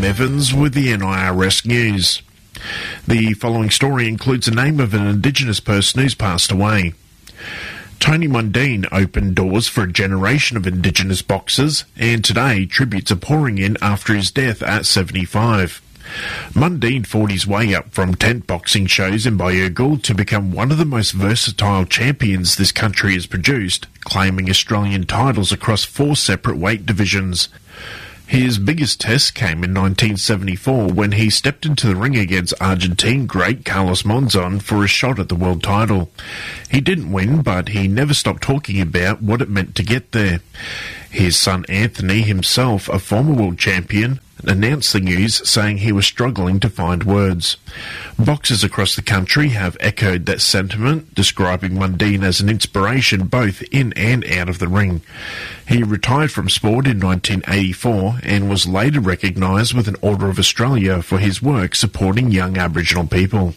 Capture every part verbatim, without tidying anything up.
Evans with the N I R S News. The following story includes the name of an Indigenous person who's passed away. Tony Mundine opened doors for a generation of Indigenous boxers, and today tributes are pouring in after his death at seventy-five. Mundine fought his way up from tent boxing shows in Bayergul to become one of the most versatile champions this country has produced, claiming Australian titles across four separate weight divisions. His biggest test came in nineteen seventy-four when he stepped into the ring against Argentine great Carlos Monzon for a shot at the world title. He didn't win, but he never stopped talking about what it meant to get there. His son Anthony, himself a former world champion, announced the news, saying he was struggling to find words. Boxers across the country have echoed that sentiment, describing Mundine as an inspiration both in and out of the ring. He retired from sport in nineteen eighty-four and was later recognised with an Order of Australia for his work supporting young Aboriginal people.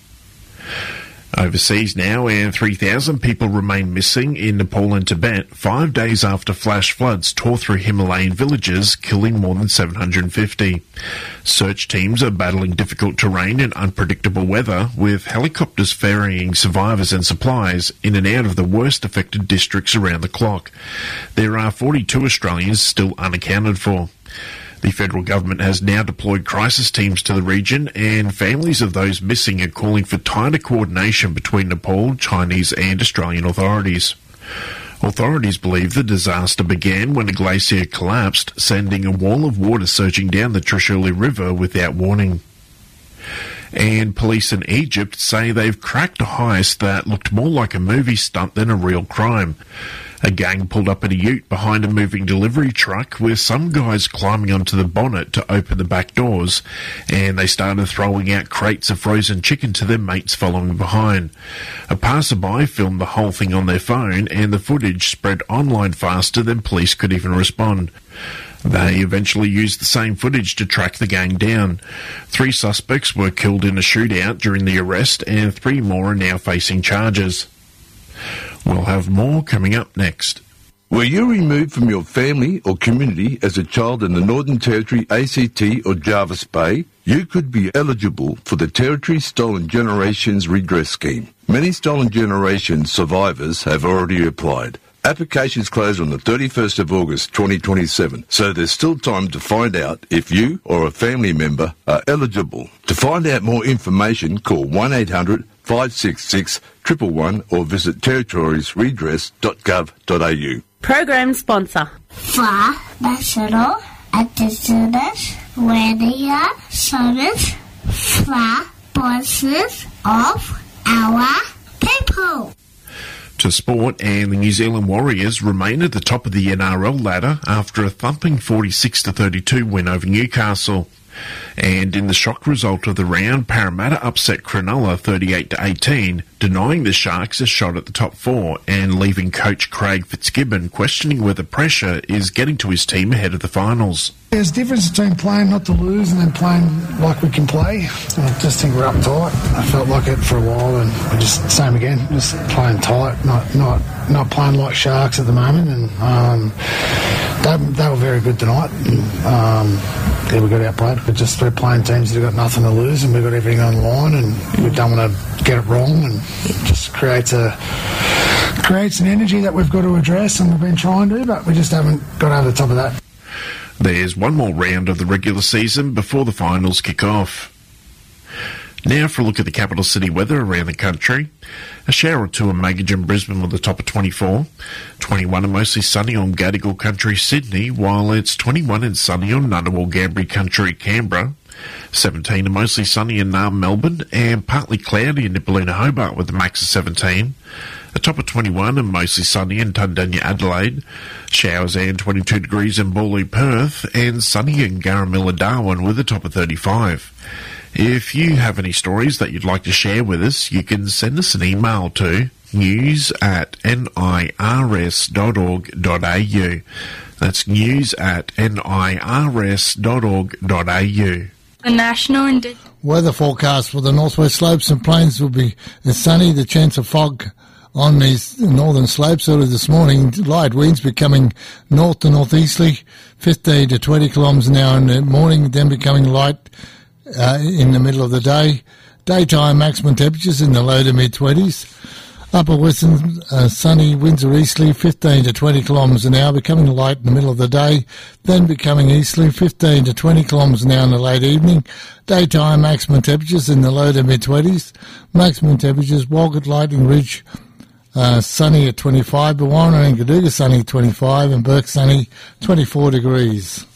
Overseas now, and three thousand people remain missing in Nepal and Tibet five days after flash floods tore through Himalayan villages, killing more than seven hundred fifty. Search teams are battling difficult terrain and unpredictable weather, with helicopters ferrying survivors and supplies in and out of the worst affected districts around the clock. There are forty-two Australians still unaccounted for. The federal government has now deployed crisis teams to the region, and families of those missing are calling for tighter coordination between Nepal, Chinese and Australian authorities. Authorities believe the disaster began when a glacier collapsed, sending a wall of water surging down the Trishuli River without warning. And police in Egypt say they've cracked a heist that looked more like a movie stunt than a real crime. A gang pulled up in a ute behind a moving delivery truck with some guys climbing onto the bonnet to open the back doors, and they started throwing out crates of frozen chicken to their mates following behind. A passerby filmed the whole thing on their phone, and the footage spread online faster than police could even respond. They eventually used the same footage to track the gang down. Three suspects were killed in a shootout during the arrest, and three more are now facing charges. We'll have more coming up next. Were you removed from your family or community as a child in the Northern Territory, A C T or Jervis Bay? You could be eligible for the Territory Stolen Generations Redress Scheme. Many Stolen Generations survivors have already applied. Applications close on the thirty-first of August twenty twenty-seven, so there's still time to find out if you or a family member are eligible. To find out more information, call one eight hundred five six six one one one or visit territories redress dot gov dot a u. Program sponsor. For National Indigenous Radio Service for voices of our people. To sport, and the New Zealand Warriors remain at the top of the N R L ladder after a thumping forty-six to thirty-two win over Newcastle. And in the shock result of the round, Parramatta upset Cronulla thirty-eight to eighteen, denying the Sharks a shot at the top four and leaving coach Craig Fitzgibbon questioning whether pressure is getting to his team ahead of the finals. There's a difference between playing not to lose and then playing like we can play. I just think we're up tight. I felt like it for a while, and we're just same again, just playing tight, not not not playing like Sharks at the moment. And um, they, they were very good tonight. And, um, yeah, we got outplayed, but just we're playing teams that have got nothing to lose, and we've got everything on the line, and we don't want to get it wrong, and it just creates a creates an energy that we've got to address, and we've been trying to, but we just haven't got over the top of that. There's one more round of the regular season before the finals kick off. Now for a look at the capital city weather around the country. A shower or two in Magidge and Brisbane with a top of twenty-four. twenty-one and mostly sunny on Gadigal Country, Sydney, while it's twenty-one and sunny on Ngunnawal Gambri Country, Canberra. seventeen and mostly sunny in Naarm, Melbourne, and partly cloudy in Nipaluna, Hobart with a max of seventeen. A top of twenty-one and mostly sunny in Tundanya, Adelaide. Showers and twenty-two degrees in Bawley, Perth, and sunny in Garamilla, Darwin with a top of thirty-five. If you have any stories that you'd like to share with us, you can send us an email to news at nirs dot org dot a u. That's news at nirs dot org dot a u. The National Indigenous Weather forecast for the northwest slopes and plains will be sunny, the chance of fog on these northern slopes early this morning. Light winds becoming north to northeasterly, fifteen to twenty kilometres an hour in the morning, then becoming light uh, in the middle of the day. Daytime maximum temperatures in the low to mid-twenties. Upper western uh, sunny winds are easterly, fifteen to twenty kilometres an hour, becoming light in the middle of the day, then becoming easterly, fifteen to twenty kilometres an hour in the late evening. Daytime maximum temperatures in the low to mid-twenties. Maximum temperatures, Walgett, Lightning Ridge, uh, sunny at twenty-five, Bawana and Gaduga sunny at twenty-five, and Burke sunny twenty-four degrees.